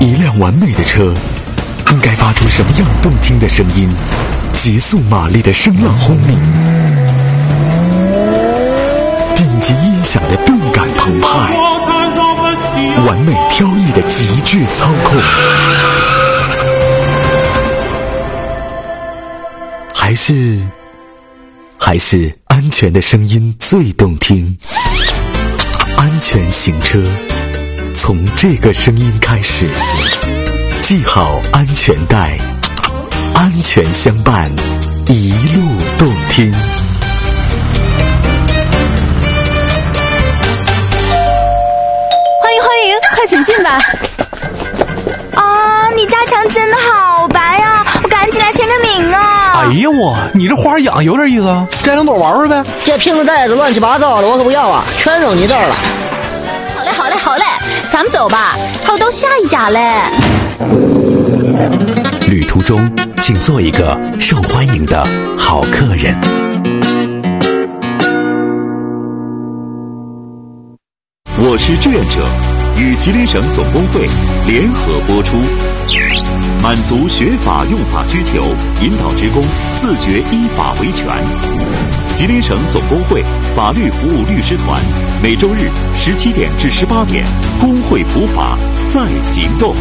一辆完美的车应该发出什么样动听的声音？极速马力的声浪轰鸣，顶级音响的动感澎湃，完美飘逸的极致操控，还是安全的声音最动听。安全行车，从这个声音开始。系好安全带，安全相伴，一路动听。 欢迎，快请进吧。 啊，你家墙真的好白啊，我赶紧来签个名啊。 哎呀我，你这花养有点意思啊，摘两朵玩玩呗。 这瓶子袋子乱七八糟的，我可不要啊，全扔你这儿了。 好嘞，咱们走吧，还有到下一家嘞。 旅途中，请做一个受欢迎的好客人。 我是志愿者，与吉林省总工会联合播出，满足学法用法需求，引导职工自觉依法维权。吉林省总工会法律服务律师团每周日17点至18点，工会普法在行动。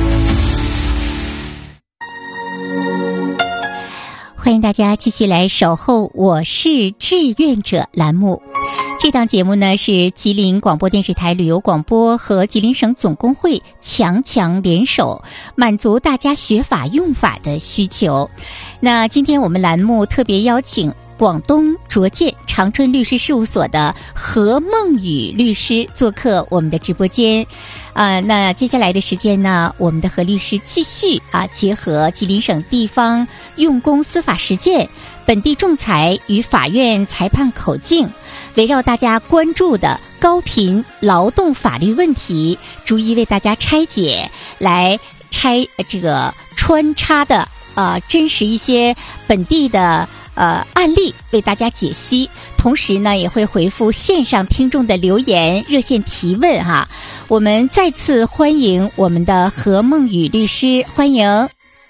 欢迎大家继续来守候我是志愿者栏目。这档节目呢是吉林广播电视台旅游广播和吉林省总工会强联手，满足大家学法用法的需求。那今天我们栏目特别邀请广东卓健长春律师事务所的何梦雨律师做客我们的直播间。那接下来的时间呢，我们的何律师继续结合吉林省地方用工司法实践、本地仲裁与法院裁判口径，围绕大家关注的高频劳动法律问题，逐一为大家拆解，来拆这个穿插的真实一些本地的案例为大家解析，同时呢也会回复线上听众的留言热线提问哈。我们再次欢迎我们的何梦雨律师，欢迎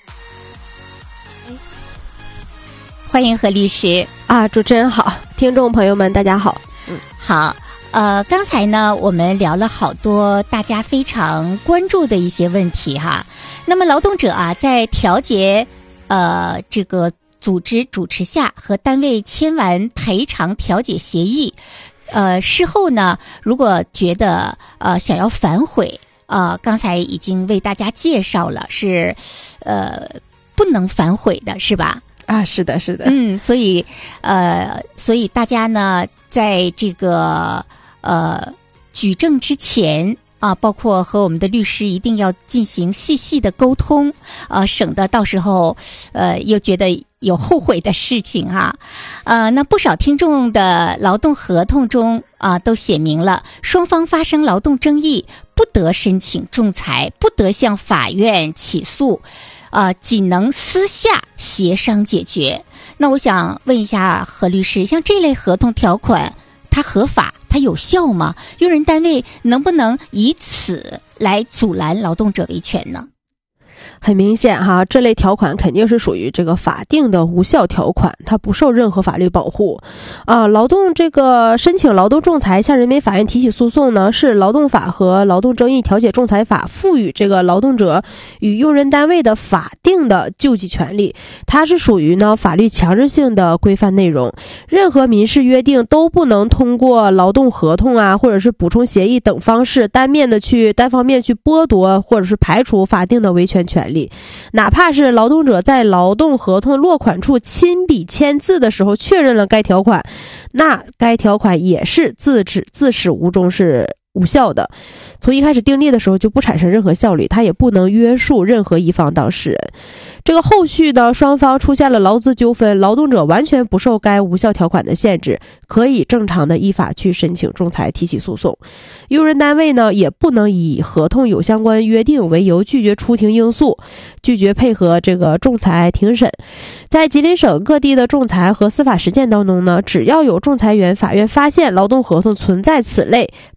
何律师啊！主持人好，听众朋友们大家好。 好，刚才呢我们聊了好多大家非常关注的一些问题哈。那么劳动者在调节这个组织主持下和单位签完赔偿调解协议，事后呢如果觉得想要反悔，刚才已经为大家介绍了是不能反悔的是吧？ 是的所以大家呢在这个举证之前包括和我们的律师一定要进行细的沟通，省得到时候又觉得有后悔的事情哈。那不少听众的劳动合同中都写明了，双方发生劳动争议不得申请仲裁，不得向法院起诉，仅能私下协商解决。那我想问一下何律师，像这类合同条款它合法它有效吗？用人单位能不能以此来阻拦劳动者维权呢？ 很明显哈，这类条款肯定是属于这个法定的无效条款，它不受任何法律保护。劳动这个申请劳动仲裁向人民法院提起诉讼呢，是劳动法和劳动争议调解仲裁法赋予这个劳动者与用人单位的法定的救济权利，它是属于呢法律强制性的规范内容。任何民事约定都不能通过劳动合同或者是补充协议等方式单方面去剥夺或者是排除法定的维权权利。哪怕是劳动者在劳动合同落款处亲笔签字的时候确认了该条款，那该条款也是自始无终是无效的，从一开始订立的时候就不产生任何效力，它也不能约束任何一方当事人。这个后续的双方出现了劳资纠纷，劳动者完全不受该无效条款的限制，可以正常的依法去申请仲裁提起诉讼。用人单位呢也不能以合同有相关约定为由拒绝出庭应诉，拒绝配合这个仲裁庭审。在吉林省各地的仲裁和司法实践当中呢，只要有仲裁员法院发现劳动合同存在此类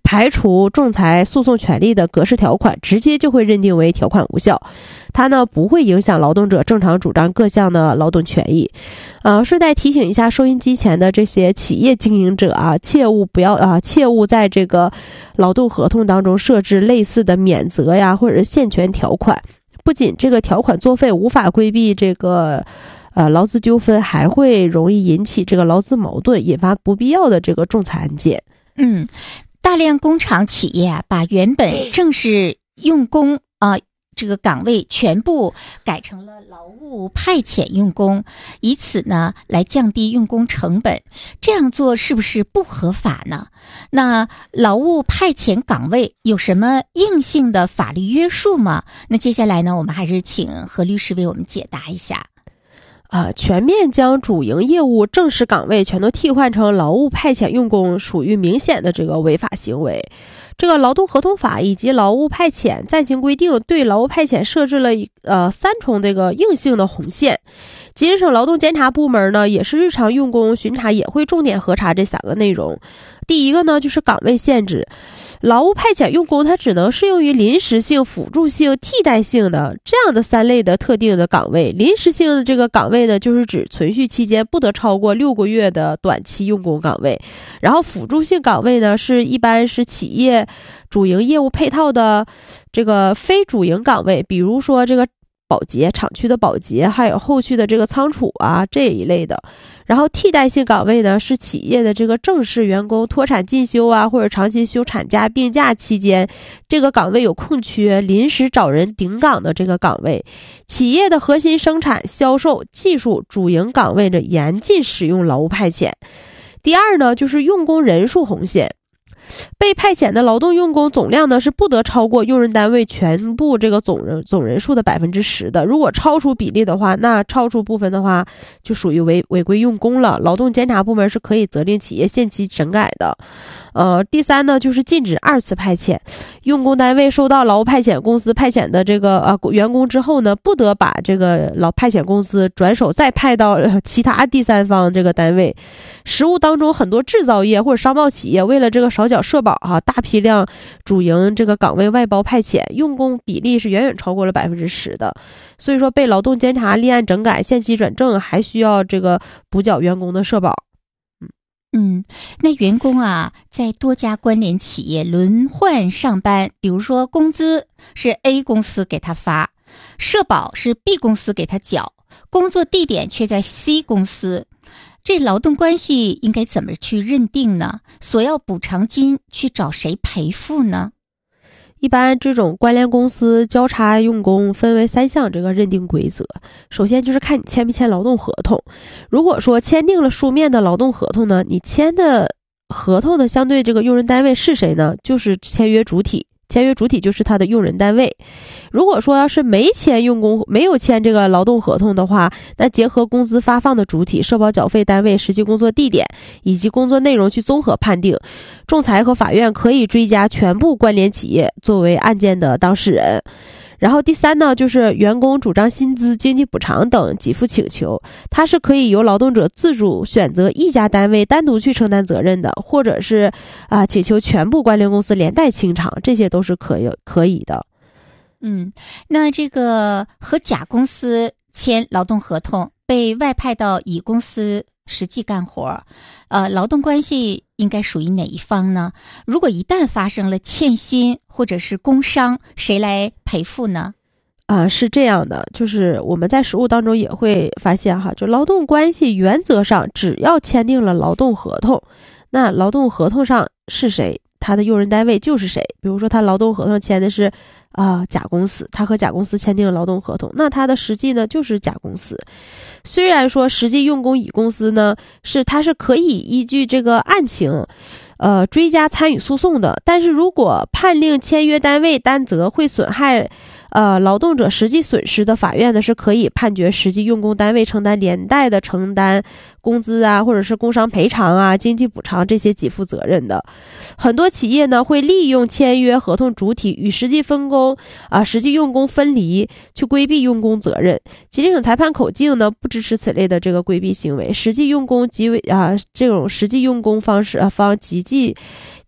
排除仲裁诉讼权利的格式条款，直接就会认定为条款无效。它呢不会影响劳动者正常主张各项的劳动权益。顺带提醒一下收音机前的这些企业经营者啊，切勿在这个劳动合同当中设置类似的免责呀或者是限权条款。不仅这个条款作废无法规避这个劳资纠纷，还会容易引起这个劳资矛盾，引发不必要的这个仲裁案件。 大量工厂企业啊，把原本正式用工这个岗位全部改成了劳务派遣用工，以此呢来降低用工成本。这样做是不是不合法呢？那劳务派遣岗位有什么硬性的法律约束吗？那接下来呢，我们还是请何律师为我们解答一下。 全面将主营业务正式岗位全都替换成劳务派遣用工，属于明显的这个违法行为。这个劳动合同法以及劳务派遣暂行规定对劳务派遣设置了3重这个硬性的红线。吉林省劳动监察部门呢，也是日常用工巡查也会重点核查这3个内容。第一个呢，就是岗位限制。劳务派遣用工它只能适用于临时性、辅助性、替代性的这样的3类的特定的岗位。临时性的这个岗位呢，就是指存续期间不得超过6个月的短期用工岗位。然后辅助性岗位呢，一般是企业主营业务配套的这个非主营岗位，比如说这个保洁厂区的保洁，还有后续的这个仓储啊这一类的。然后替代性岗位呢，是企业的这个正式员工脱产进修啊，或者长期休产假病假期间，这个岗位有空缺，临时找人顶岗的这个岗位。企业的核心生产、销售、技术主营岗位的严禁使用劳务派遣。第二呢，就是用工人数红线。被派遣的劳动用工总量呢，是不得超过用人单位全部这个总人数的10%的。如果超出比例的话，那超出部分的话就属于违规用工了。劳动监察部门是可以责令企业限期整改的。第三呢，就是禁止2次派遣。用工单位收到劳务派遣公司派遣的这个员工之后呢，不得把这个劳派遣公司转手再派到其他第三方这个单位。实务当中，很多制造业或者商贸企业为了这个少缴社保大批量主营这个岗位外包派遣，用工比例是远远超过了10%的。所以说被劳动监察立案整改、限期转正，还需要这个补缴员工的社保。 那员工啊，在多家关联企业轮换上班，比如说工资是 A 公司给他发，社保是 B 公司给他缴，工作地点却在 C 公司，这劳动关系应该怎么去认定呢？索要补偿金去找谁赔付呢？ 一般这种关联公司交叉用工分为3项这个认定规则。首先就是看你签没签劳动合同。如果说签订了书面的劳动合同呢，你签的合同的相对这个用人单位是谁呢？就是签约主体。签约主体就是他的用人单位。如果说要是没有签这个劳动合同的话，那结合工资发放的主体、社保缴费单位、实际工作地点以及工作内容去综合判定，仲裁和法院可以追加全部关联企业作为案件的当事人。然后第三呢，就是员工主张薪资、经济补偿等给付请求，它是可以由劳动者自主选择一家单位单独去承担责任的，或者是请求全部关联公司连带清偿，这些都是可以的。 那这个和甲公司签劳动合同，被外派到乙公司实际干活，劳动关系应该属于哪一方呢？如果一旦发生了欠薪或者是工伤，谁来赔付呢？ 是这样的，就是我们在实务当中也会发现就劳动关系原则上只要签订了劳动合同，那劳动合同上是谁，他的用人单位就是谁。比如说他劳动合同签的是甲公司，他和甲公司签订了劳动合同，那他的实际呢就是甲公司。虽然说实际用工乙公司呢他是可以依据这个案情追加参与诉讼的，但是如果判令签约单位担责会损害劳动者实际损失的，法院呢是可以判决实际用工单位承担连带的承担工资或者是工伤赔偿经济补偿这些给付责任的。很多企业呢会利用签约合同主体与实际分工实际用工分离，去规避用工责任。吉林省裁判口径呢不支持此类的这个规避行为，实际用工这种实际用工方式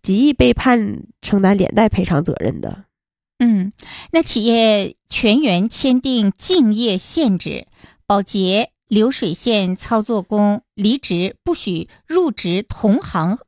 极易被判承担连带赔偿责任的。 那企业全员签订竞业限制，保洁、流水线操作工离职不许入职同行，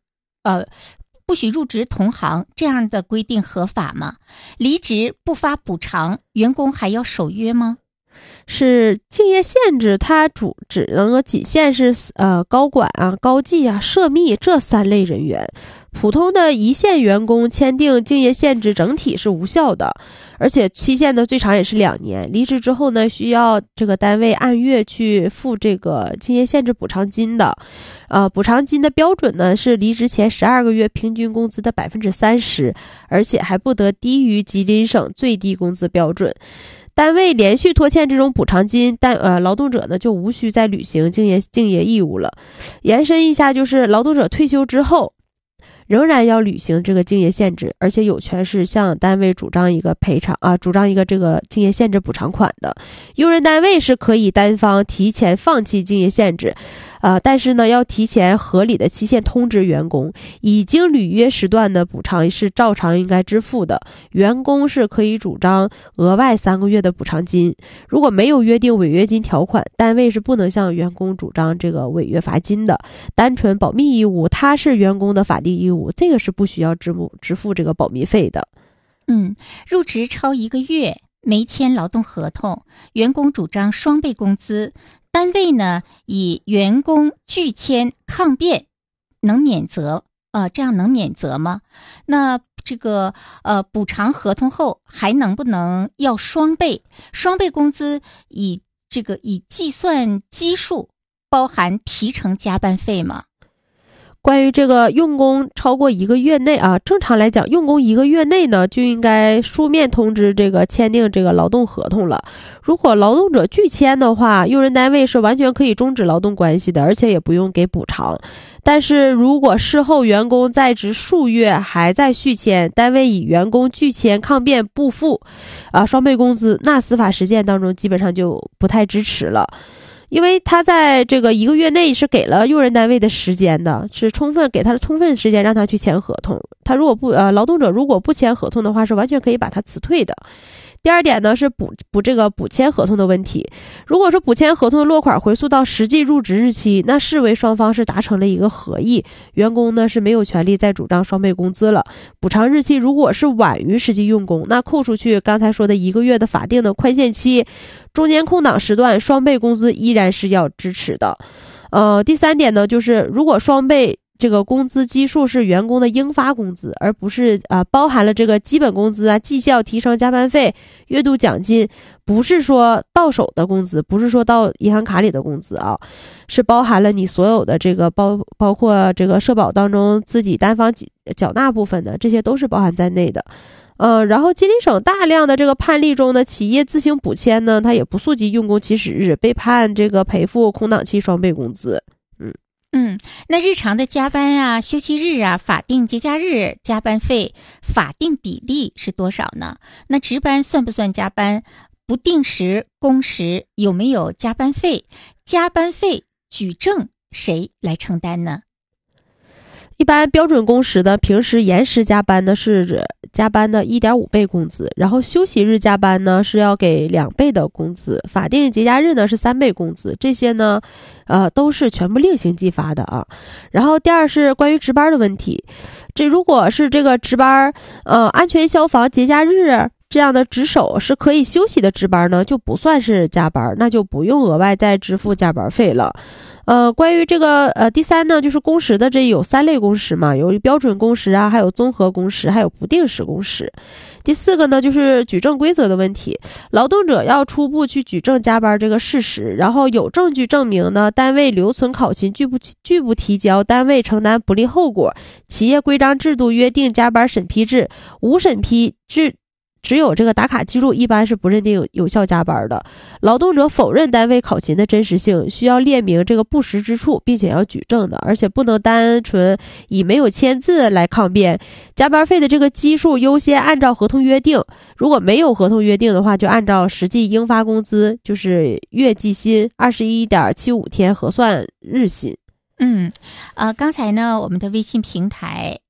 这样的规定合法吗？离职不发补偿，员工还要守约吗？ 是竞业限制，它只能够仅限是高管啊、高技啊、涉密这3类人员。普通的一线员工签订竞业限制整体是无效的，而且期限呢最长也是2年。离职之后呢，需要这个单位按月去付这个竞业限制补偿金的。补偿金的标准呢是离职前12个月平均工资的30%，而且还不得低于吉林省最低工资标准。单位连续拖欠这种补偿金，劳动者呢就无需再履行竞业义务了。延伸一下，就是劳动者退休之后仍然要履行这个竞业限制，而且有权是向单位主张一个这个竞业限制补偿款的。用人单位是可以单方提前放弃竞业限制，但是呢要提前合理的期限通知员工，已经履约时段的补偿是照常应该支付的。员工是可以主张额外3个月的补偿金。如果没有约定违约金条款，单位是不能向员工主张这个违约罚金的。单纯保密义务，它是员工的法定义务，这个是不需要支付这个保密费的。 入职超1个月没签劳动合同，员工主张双倍工资，单位呢以员工拒签抗辩能免责，这样能免责吗？那这个补偿合同后还能不能要双倍？双倍工资以计算基数包含提成加班费吗？ 关于这个用工超过1个月内正常来讲，用工1个月内呢就应该书面通知这个签订这个劳动合同了。如果劳动者拒签的话，用人单位是完全可以终止劳动关系的，而且也不用给补偿。但是如果事后员工在职数月还在续签，单位以员工拒签抗辩不付双倍工资，那司法实践当中基本上就不太支持了。因为他在这个1个月内是给了用人单位的时间的，是给他的充分时间让他去签合同。他如果劳动者如果不签合同的话，是完全可以把他辞退的。第二点呢是补签合同的问题。如果说补签合同的落款回溯到实际入职日期，那视为双方是达成了一个合意，员工呢是没有权利再主张双倍工资了。补偿日期如果是晚于实际用工，那扣出去刚才说的1个月的法定的宽限期，中间空档时段双倍工资依然是要支持的。第3点呢就是如果双倍这个工资基数是员工的应发工资，而不是包含了这个基本工资绩效提成加班费、月度奖金，不是说到手的工资，不是说到银行卡里的工资是包含了你所有的这个包括这个社保当中自己单方缴纳部分的，这些都是包含在内的。然后吉林省大量的这个判例中呢，企业自行补签呢，它也不溯及用工起始日，被判这个赔付空档期双倍工资。 那日常的加班休息日法定节假日加班费法定比例是多少呢？那值班算不算加班？不定时工时有没有加班费？加班费举证谁来承担呢？ 一般标准工时的平时延时加班呢是加班的1.5倍工资，然后休息日加班呢是要给2倍的工资，法定节假日呢是3倍工资，这些呢都是全部另行计发的然后第二是关于值班的问题，这如果是这个值班安全消防节假日这样的值守是可以休息的值班呢，就不算是加班，那就不用额外再支付加班费了。关于这个第3呢，就是工时的，这有3类工时嘛，有标准工时还有综合工时，还有不定时工时。第4个呢，就是举证规则的问题，劳动者要初步去举证加班这个事实，然后有证据证明呢，单位留存考勤拒不提交，单位承担不利后果。企业规章制度约定加班审批制，无审批制只有这个打卡记录，一般是不认定有效加班的。劳动者否认单位考勤的真实性，需要列明这个不实之处，并且要举证的，而且不能单纯以没有签字来抗辩。加班费的这个基数优先按照合同约定，如果没有合同约定的话，就按照实际应发工资，就是月计薪21.75天核算日薪。 刚才呢，我们的微信平台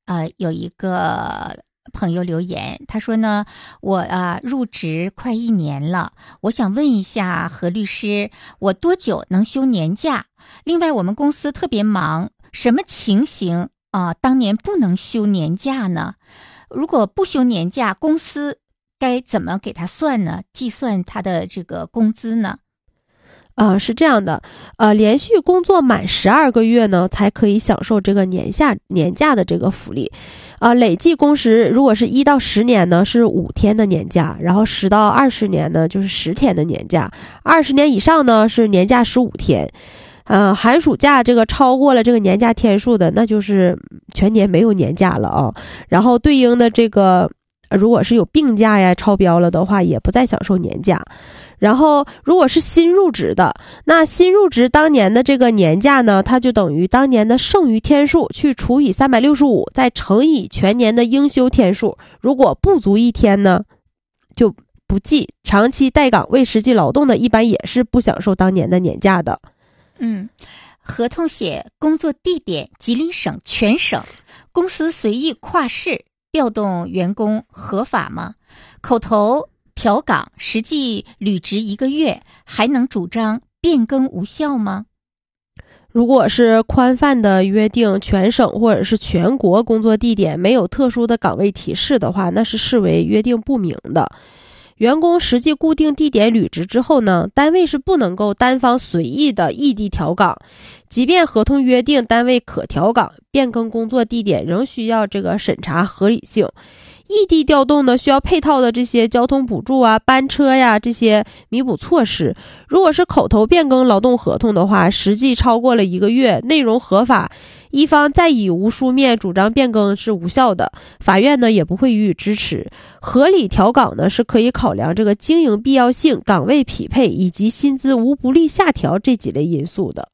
有一个朋友留言，他说呢，我入职快1年了，我想问一下何律师，我多久能休年假？另外我们公司特别忙，什么情形当年不能休年假呢？如果不休年假，公司该怎么给他算呢？计算他的这个工资呢？ 是这样的，连续工作满12个月呢，才可以享受这个年假的这个福利。累计工时如果是1到10年呢，是5天的年假，然后10到20年呢，就是10天的年假，20年以上呢，是年假15天。寒暑假这个超过了这个年假天数的，那就是全年没有年假了啊。然后对应的这个，如果是有病假呀超标了的话，也不再享受年假。然后如果是新入职的，那新入职当年的这个年假呢，它就等于当年的剩余天数去除以365，再乘以全年的应休天数，如果不足1天呢，就不计。长期待岗未实际劳动的，一般也是不享受当年的年假的。 合同写工作地点吉林省全省，公司随意跨市调动员工合法吗？口头调岗，实际履职1个月，还能主张变更无效吗？ 如果是宽泛的约定全省或者是全国工作地点没有特殊的岗位提示的话，那是视为约定不明的。员工实际固定地点履职之后呢，单位是不能够单方随意的异地调岗，即便合同约定单位可调岗，变更工作地点仍需要这个审查合理性。异地调动呢，需要配套的这些交通补助啊、班车呀这些弥补措施。如果是口头变更劳动合同的话，实际超过了1个月，内容合法，一方再以无书面主张变更是无效的，法院呢也不会予以支持。合理调岗呢是可以考量这个经营必要性、岗位匹配以及薪资无不利下调这几类因素的。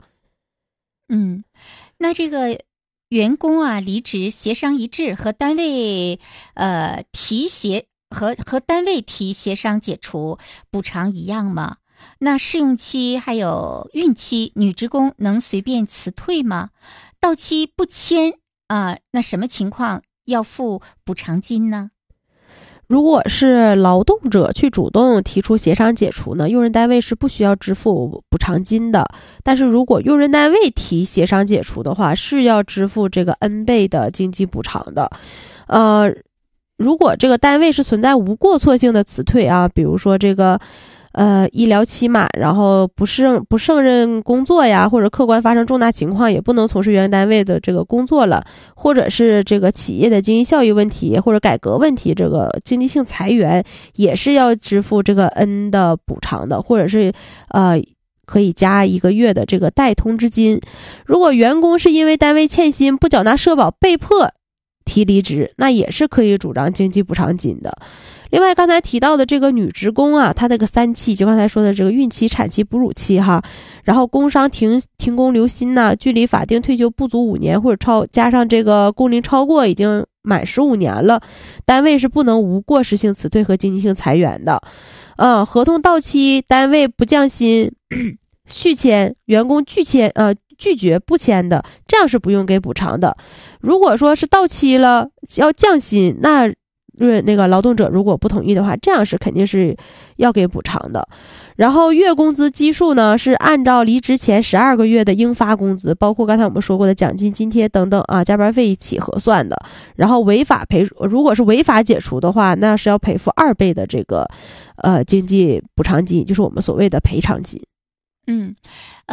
那这个员工离职协商一致和单位和单位提协商解除补偿一样吗？那试用期还有孕期女职工能随便辞退吗？到期不签那什么情况要付补偿金呢？ 如果是劳动者去主动提出协商解除呢，用人单位是不需要支付补偿金的。但是如果用人单位提协商解除的话，是要支付这个 N 倍的经济补偿的。如果这个单位是存在无过错性的辞退比如说这个医疗期满，然后不胜任工作呀，或者客观发生重大情况也不能从事原单位的这个工作了，或者是这个企业的经营效益问题或者改革问题，这个经济性裁员也是要支付这个 N 的补偿的，或者是可以加1个月的这个代通知金。如果员工是因为单位欠薪不缴纳社保被迫提离职，那也是可以主张经济补偿金的。另外刚才提到的这个女职工她这个3期，就刚才说的这个孕期、产期、哺乳期然后工伤停工留薪距离法定退休不足5年，或者加上这个工龄超过已经满15年了，单位是不能无过失性辞退和经济性裁员的。合同到期单位不降薪续签，员工拒绝不签的，这样是不用给补偿的。如果说是到期了要降薪，那个劳动者如果不同意的话，这样是肯定是要给补偿的。然后月工资基数呢是按照离职前12个月的应发工资，包括刚才我们说过的奖金、津贴等等加班费一起核算的。然后如果是违法解除的话，那是要赔付2倍的这个经济补偿金，就是我们所谓的赔偿金。